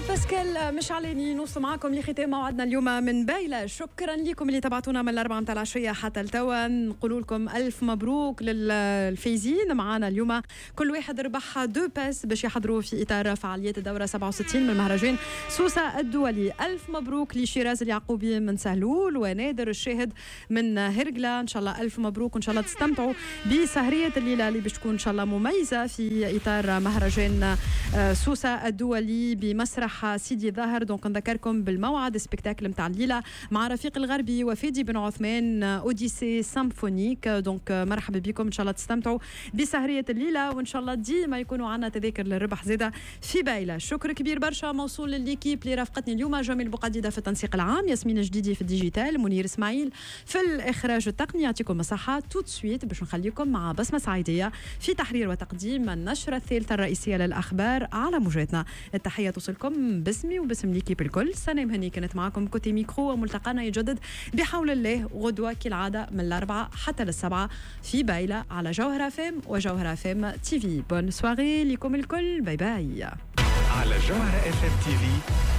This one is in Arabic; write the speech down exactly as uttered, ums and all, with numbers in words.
باسكال مش علاني نوصل معكم لختام موعدنا اليوم من بايلة. شكرا لكم اللي تبعتونا من الأربعة متاع العشية حتى التوا. نقول لكم ألف مبروك للفايزين معنا اليوم. كل واحد ربح دو باس باش يحضروا في إطار فعاليات الدورة سبعة وستين من مهرجان سوسة الدولي. ألف مبروك لشيراز اليعقوبي من سهلول ونادر الشاهد من هرقلة. إن شاء الله ألف مبروك وإن شاء الله تستمتعوا بسهرية الليلة اللي باش تكون إن شاء الله مميزة في إطار مهرجان سوسة الدولي بمسرح سيدي ظاهر. دونك نذكركم بالموعد سبيكتاكل متاع الليلة مع رفيق الغربي وفادي بن عثمان أوديسي سيمفونيك. دونك مرحبا بكم إن شاء الله تستمتعوا بسهرية الليلة وإن شاء الله ديما يكونوا عنا تذاكر للربح زيادة في بايلة. شكر كبير برشا موصول لليكيب اللي رافقتني اليوم. جميل بقديدة في التنسيق العام، ياسمين جديدي في الديجيتال، منير اسماعيل في الإخراج التقني. يعطيكم الصحة. توت سويت باش نخليكم مع بسمة سعيدية في تحرير وتقديم النشرة الثالثة الرئيسية للأخبار على موجاتنا. التحية توصلكم باسمي وباسم ليكيب الكل. سنة مهني كانت معكم كوتي ميكرو وملتقانا يجدد بحول الله غدوة كالعادة من الأربعة حتى للسبعة في بايلة على جوهرة فام وجوهرة فام تي في. بون سواري لكم الكل. باي باي. على جوهرة اف ام تي في